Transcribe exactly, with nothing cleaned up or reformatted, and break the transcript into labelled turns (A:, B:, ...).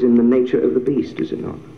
A: in the nature of the beast, is it not?